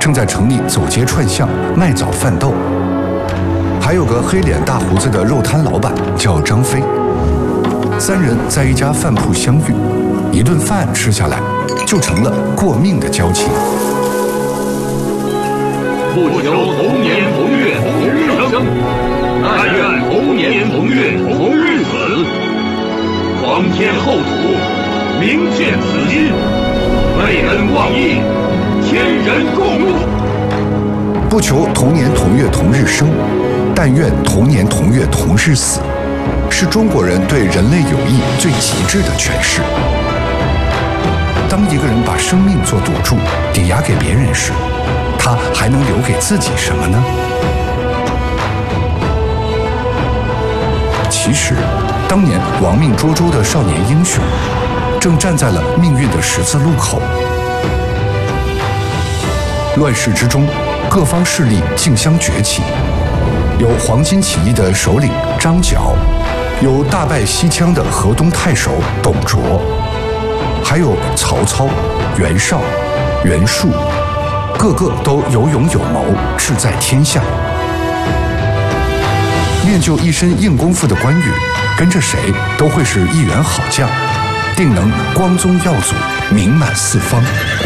正在城里走街串巷卖枣贩豆，还有个黑脸大胡子的肉摊老板叫张飞。三人在一家饭铺相遇，一顿饭吃下来，就成了过命的交情。 不求同年同月同日生，但愿同年同月同日死。皇天厚土，明鉴此心，为人忘义，天人共怒。 不求同年同月同日生，但愿同年同月同日死，是中国人对人类友谊最极致的诠释。当一个人把生命做赌注，抵押给别人时，他还能留给自己什么呢？其实，当年亡命涿州的少年英雄，正站在了命运的十字路口。乱世之中，各方势力竞相崛起，有黄巾起义的首领张角，有大败西羌的河东太守董卓，还有曹操、袁绍、袁术，个个都有勇有谋，志在天下。练就一身硬功夫的关羽，跟着谁都会是一员好将，定能光宗耀祖，名满四方。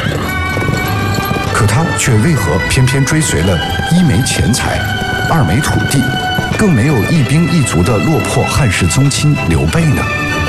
可他却为何偏偏追随了一没钱财，二没土地，更没有一兵一卒的落魄汉室宗亲刘备呢？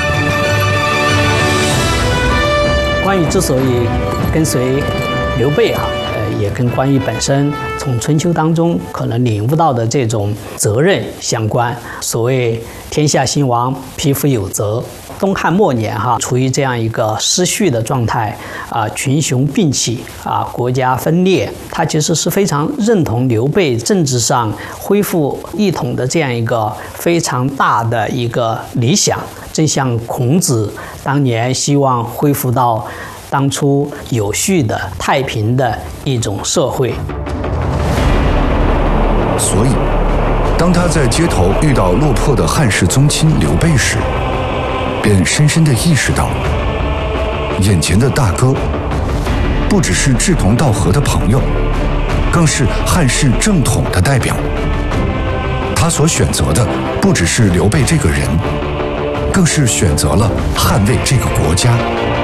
关羽之所以跟随刘备也跟关羽本身从春秋当中可能领悟到的这种责任相关。所谓天下兴亡，匹夫有责。东汉末年处于这样一个失序的状态群雄并起国家分裂，他其实是非常认同刘备政治上恢复一统的这样一个非常大的一个理想，正像孔子当年希望恢复到当初有序的太平的一种社会。 所以当他在街头遇到落魄的汉室宗亲刘备时，便深深地意识到，眼前的大哥不只是志同道合的朋友，更是汉室正统的代表。他所选择的不只是刘备这个人，更是选择了捍卫这个国家。